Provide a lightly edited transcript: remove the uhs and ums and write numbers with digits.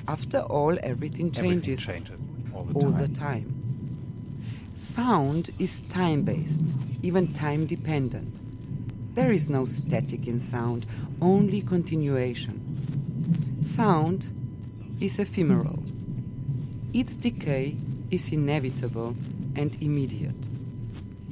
After all, everything changes all the time. Sound is time-based, even time-dependent. There is no static in sound, only continuation. Sound is ephemeral. Its decay is inevitable and immediate.